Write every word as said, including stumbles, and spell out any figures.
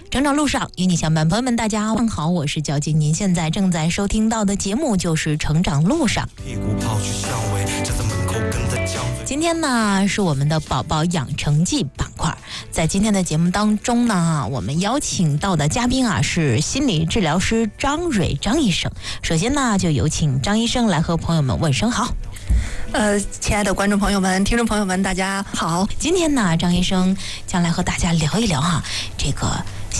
成长路上与你相伴，朋友们大家好，我是焦静，您现在正在收听到的节目就是成长路上。今天呢是我们的宝宝养成记板块，在今天的节目当中呢，我们邀请到的嘉宾啊是心理治疗师张蕊张医生。首先呢就有请张医生来和朋友们问声好。 呃，亲爱的观众朋友们、听众朋友们，大家好。 今天呢，张医生将来和大家聊一聊哈，这个